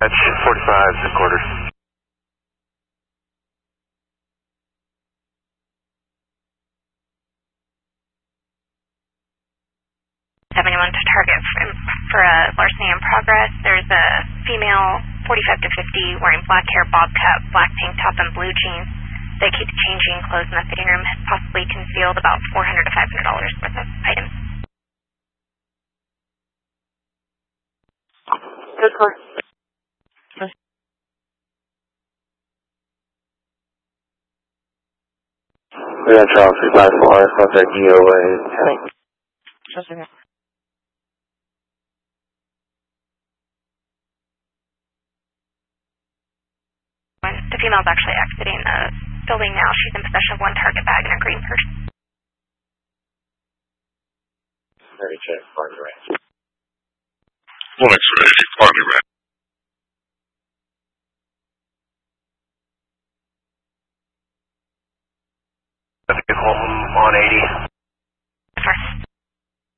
That's 45 quarters. Anyone to target for a larceny in progress. There's a female, 45 to 50, wearing black hair, bob cut, black tank top, and blue jeans. They keep changing clothes in the fitting room, has possibly concealed about $400 to $500 worth of items. Good course. We got Charles 354, contact EOA. Just a minute. The female's actually exiting the building now. She's in possession of one target bag and a green purse. Ready, check, partner range. Phoenix ready, partner range. Home on 80.